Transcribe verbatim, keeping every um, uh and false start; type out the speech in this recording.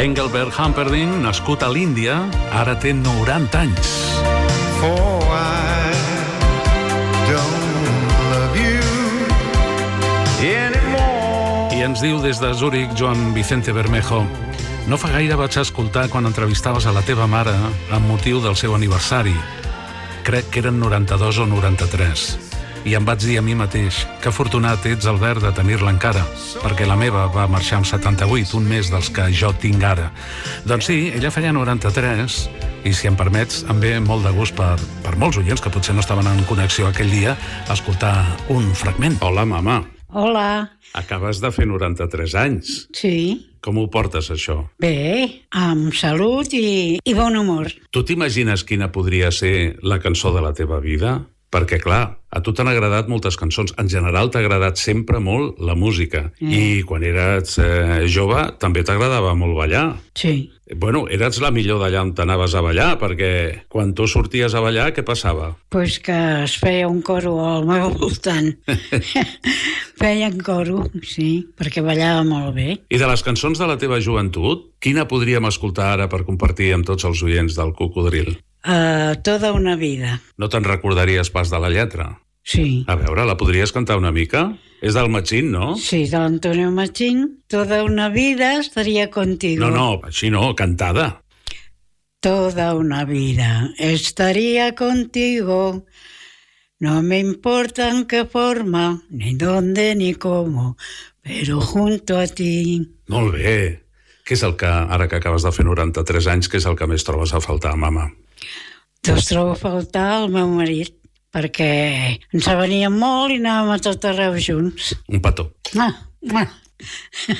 Engelbert Humperdinck, nascut a l'Índia, ara té noranta anys. For I don't love you anymore. I ens diu des de Zúrich Joan Vicente Bermejo: no fa gaire vaig escoltar quan entrevistaves a la teva mare amb motiu del seu aniversari. Crec que eren noranta-dos o noranta-tres. I em vaig dir a mi mateix que afortunat ets, Albert, de tenir-la encara, perquè la meva va marxar amb setanta-vuit, un mes dels que jo tinc ara. Doncs sí, ella feia noranta-tres, i si em permets, em ve molt de gust per, per molts oients que potser no estaven en connexió aquell dia, escoltar un fragment. Hola, mama. Hola. Acabes de fer noranta-tres anys. Sí. Com ho portes, això? Bé, amb salut i, i bon humor. Tu t'imagines quina podria ser la cançó de la teva vida? Perquè, clar, a tu t'han agradat moltes cançons. En general t'ha agradat sempre molt la música. Mm. I quan eres eh, jove també t'agradava molt ballar. Sí. Bueno, eres la millor d'allà on t'anaves a ballar, perquè quan tu sorties a ballar, què passava? Pues que es feia un coro al meu voltant. Feien coro, sí, perquè ballava molt bé. I de les cançons de la teva joventut, quina podríem escoltar ara per compartir amb tots els oients del Cocodril? Uh, tota una vida. No te'n recordaries pas de la lletra? Sí. A veure, la podries cantar una mica? És del Machín, no? Sí, de l'Antonio Machín. Toda una vida estaría contigo. No, no, així no, cantada. Toda una vida estaría contigo. No me importa en qué forma, ni dónde, ni cómo, pero junto a ti. Molt bé. Què és el que, ara que acabes de fer noranta-tres anys, què és el que més trobes a faltar, mama? Doncs trobo a faltar el meu marit, perquè ens aveníem molt i anàvem a tot arreu junts. Un petó. Ah, ah.